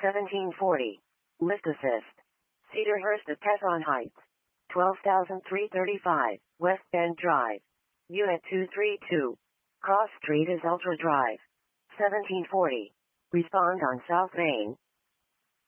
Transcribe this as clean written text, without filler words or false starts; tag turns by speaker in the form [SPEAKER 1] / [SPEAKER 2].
[SPEAKER 1] 1740. Lift assist. Cedarhurst at Tesson Heights. 12,335, West Bend Drive. Unit 232. Cross Street is Ultra Drive. 1740. Respond on South Main,